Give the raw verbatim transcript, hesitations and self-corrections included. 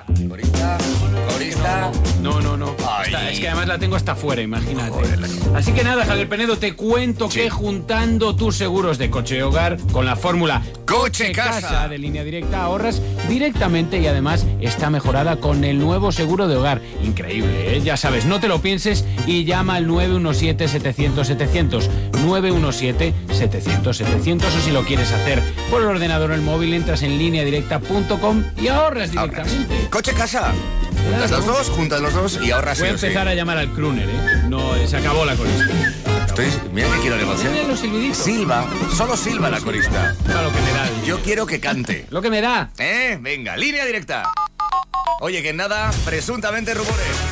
corista, corista, corista. No, no, no. Está, es que además la tengo hasta afuera, imagínate. Joder. Así que nada, Javier Penedo, te cuento sí. que juntando tus seguros de coche y hogar con la fórmula Coche Casa. Casa de Línea Directa ahorras directamente y además está mejorada con el nuevo seguro de hogar. Increíble, ¿eh? Ya sabes, no te lo pienses y llama al nueve uno siete, setecientos, setecientos. nueve uno siete, setecientos, setecientos. O si lo quieres hacer por el ordenador o el móvil, entras en línea directa punto com y ahorras directamente. Ahorras. Coche Casa. Juntas claro. los dos, juntas los dos y ahorras. Voy a empezar sí. a llamar al crooner, ¿eh? No, se acabó la corista. Estoy, mira que quiero negociar. Mira los silbiditos. Silba, solo silba la corista. Para lo que me da. Yo quiero que cante. Lo que me da. ¿Eh? Venga, Línea Directa. Oye, que nada, presuntamente rumores.